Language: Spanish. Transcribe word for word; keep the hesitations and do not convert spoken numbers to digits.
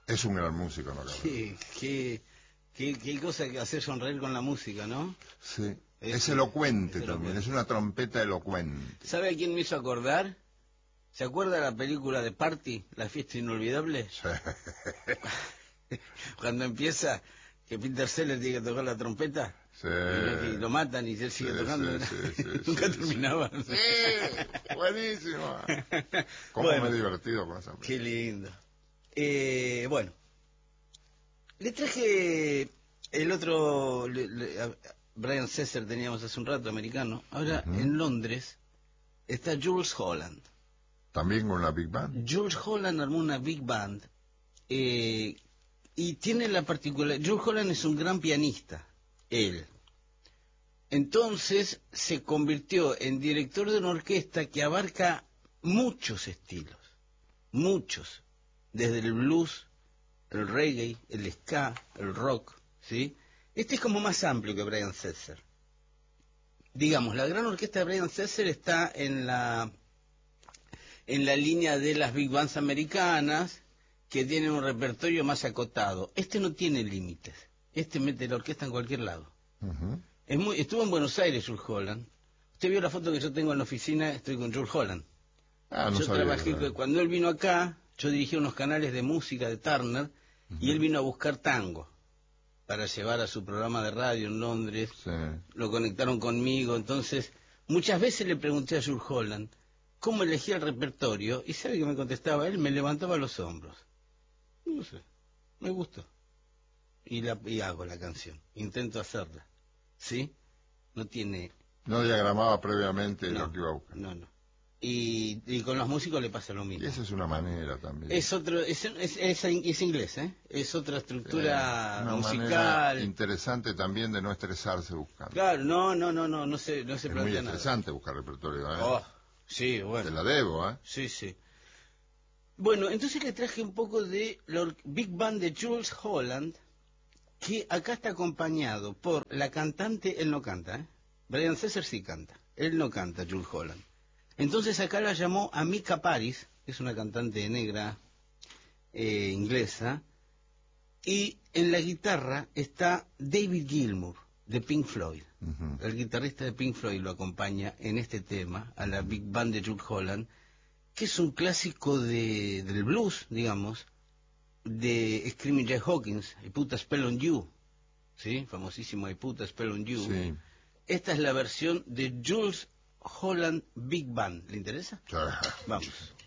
Es un gran músico, ¿no? Qué, qué, qué, qué cosa que hacer sonreír con la música, ¿no? Sí. Es, Es, elocuente es también, elocuente. es una trompeta elocuente. ¿Sabe a quién me hizo acordar? ¿Se acuerda de la película de Party, La fiesta inolvidable? Sí. Cuando empieza, que Peter Sellers tiene que tocar la trompeta, Sí. y lo matan y él sigue Sí, tocando. sí, sí, sí, Nunca sí, terminaba. Sí, sí. Buenísimo. ¿Cómo Bueno, me he divertido con esa película? qué lindo. Eh, bueno, le traje el otro, le, le, a, Brian Setzer teníamos hace un rato, americano. Ahora Uh-huh. en Londres está Jules Holland. ¿También con la Big Band? Jules Holland armó una big band eh, y tiene la particularidad. Jules Holland es un gran pianista, él. Entonces se convirtió en director de una orquesta que abarca muchos estilos, muchos, desde el blues, el reggae, el ska, el rock, ¿sí? Este es como más amplio que Brian Setzer. Digamos, la gran orquesta de Brian Setzer está en la en la línea de las big bands americanas, que tienen un repertorio más acotado. Este no tiene límites. Este mete la orquesta en cualquier lado. Uh-huh. Es muy, estuvo en Buenos Aires, Jules Holland. Usted vio la foto que yo tengo en la oficina, estoy con Jules Holland. Ah, no yo sabía, trabajé, ¿verdad? cuando él vino acá, yo dirigí unos canales de música de Turner, uh-huh. y él vino a buscar tango para llevar a su programa de radio en Londres. Sí. Lo conectaron conmigo, entonces muchas veces le pregunté a Jules Holland cómo elegía el repertorio, y sabe que me contestaba él, me levantaba los hombros. No sé, me gustó. Y, la, y hago la canción, intento hacerla. ¿Sí? No tiene... No diagramaba previamente no, lo que iba a buscar. No, no. Y, y con los músicos le pasa lo mismo. Y esa es una manera también. Es otro, es, es, es, es inglés, ¿eh? Es otra estructura sí, una musical. Manera interesante también de no estresarse buscando. Claro, no, no, no, no, no se, no se es plantea muy nada. estresante buscar repertorio, ¿eh? Oh, sí, bueno. Te la debo, ¿eh? Sí, sí. Bueno, entonces le traje un poco de la Big Band de Jules Holland, que acá está acompañado por la cantante, él no canta, ¿eh? Brian Setzer sí canta, él no canta, Jules Holland. Entonces acá la llamó Amika Paris, que es una cantante negra eh, inglesa, y en la guitarra está David Gilmour, de Pink Floyd. Uh-huh. El guitarrista de Pink Floyd lo acompaña en este tema, a la Big Band de Jules Holland, que es un clásico de, del blues, digamos, de Screaming Jay Hawkins, I Put a Spell on You, ¿sí? Famosísimo I Put a Spell on You. Sí. Esta es la versión de Jules Holland Big Band. ¿Le interesa? Sí. Vamos.